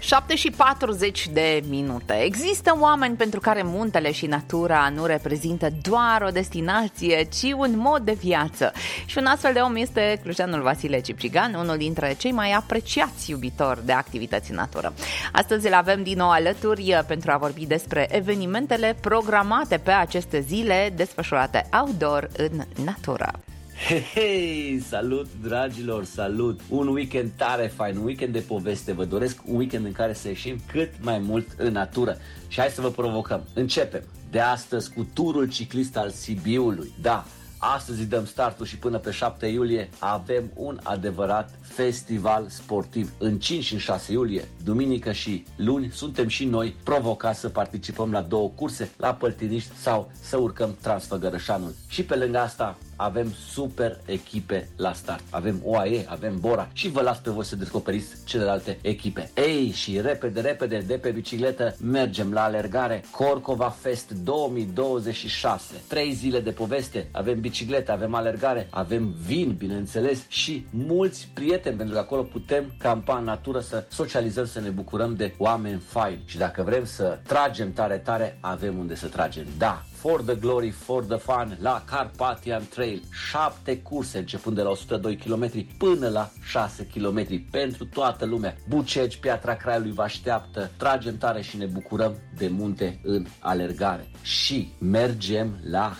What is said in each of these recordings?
7:40. Există oameni pentru care muntele și natura nu reprezintă doar o destinație, ci un mod de viață. Și un astfel de om este clujanul Vasile Cipcigan, unul dintre cei mai apreciați iubitori de activități în natură. Astăzi îl avem din nou alături pentru a vorbi despre evenimentele programate pe aceste zile desfășurate outdoor în natură. Hei, salut dragilor, salut! Un weekend tare fain, un weekend de poveste. Vă doresc un weekend în care să ieșim cât mai mult în natură. Și hai să vă provocăm. Începem de astăzi cu turul ciclist al Sibiului. Da, astăzi îi dăm startul și până pe 7 iulie avem un adevărat festival sportiv. În 5 și în 6 iulie, duminică și luni, suntem și noi provocați să participăm la 2 curse, la Păltiniști sau să urcăm Transfăgărășanul. Și pe lângă asta avem super echipe la start. Avem OAE, avem Bora și vă las pe voi să descoperiți celelalte echipe. Ei, și repede de pe bicicletă mergem la alergare. Corcova Fest 2026. 3 zile de poveste. Avem bicicletă, avem alergare, avem vin, bineînțeles, și mulți prieteni, pentru că acolo putem campa în natură, să socializăm, să ne bucurăm de oameni faini. Și dacă vrem să tragem tare, avem unde să tragem. Da, for the glory, for the fun, la Carpathian Trail. 7 curse, începând de la 102 km până la 6 km pentru toată lumea. Bucegi, Piatra Craiului vă așteaptă. Tragem tare și ne bucurăm de munte în alergare. Și mergem la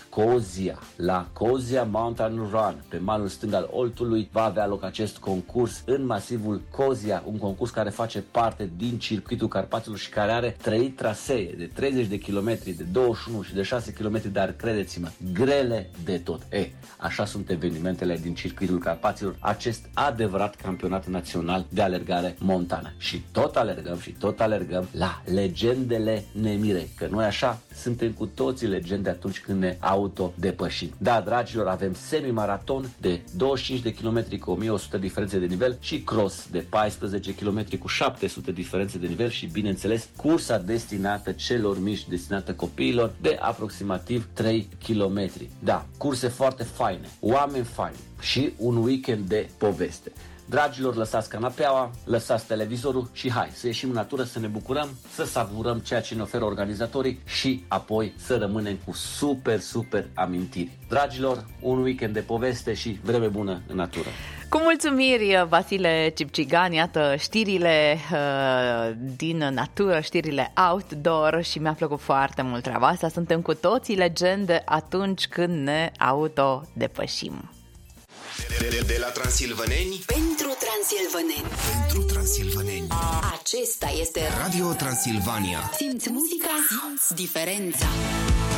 Cozia Mountain Run. Pe malul stâng al Oltului va avea loc acest concurs în masivul Cozia, un concurs care face parte din circuitul Carpaților și care are 3 trasee de 30 de km, de 21 și de 6 km, dar credeți-mă, grele de tot. Așa sunt evenimentele din circuitul Carpaților, acest adevărat campionat național de alergare montană. Și tot alergăm la legendele Nemirei, că noi așa suntem cu toții legende atunci când ne autodepășim. Da, dragilor, avem semi-maraton de 25 de km cu 1100 diferențe de nivel și cross de 14 km cu 700 diferențe de nivel și, bineînțeles, cursa destinată celor mici, destinată copiilor, de aproximativ 3 km. Da, curse foarte faine, oameni faini și un weekend de poveste. Dragilor, lăsați canapeaua, lăsați televizorul și hai să ieșim în natură, să ne bucurăm, să savurăm ceea ce ne oferă organizatorii și apoi să rămânem cu super amintiri. Dragilor, un weekend de poveste și vreme bună în natură. Cu mulțumiri, Vasile Cipcigan, iată știrile din natură, știrile outdoor și mi-a plăcut foarte mult treaba asta. Suntem cu toții legende atunci când ne autodepășim. De la transilvaneni pentru transilvaneni. Acesta este Radio Transilvania. Simți muzica, simți diferența.